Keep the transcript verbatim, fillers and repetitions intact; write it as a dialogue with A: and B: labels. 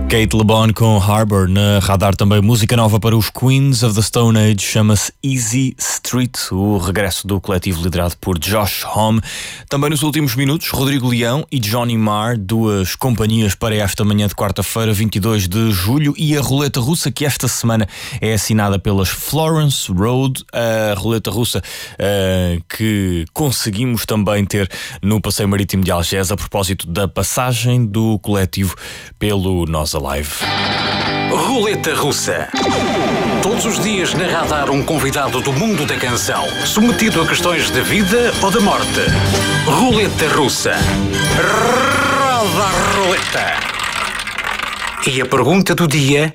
A: Kate LeBon com Harbor. Na radar também música nova para os Queens of the Stone Age, chama-se Easy Street, o regresso do coletivo liderado por Josh Homme. Também nos últimos minutos, Rodrigo Leão e Johnny Marr, duas companhias para esta manhã de quarta-feira, vinte e dois de julho, e a roleta russa que esta semana é assinada pelas Florence Road, a roleta russa uh, que conseguimos também ter no Passeio Marítimo de Algés a propósito da passagem do coletivo pelo Nós Alive.
B: Roleta Russa. Todos os dias na radar um convidado do mundo da canção, submetido a questões de vida ou de morte. Roleta Russa. Roda a roleta. E a pergunta do dia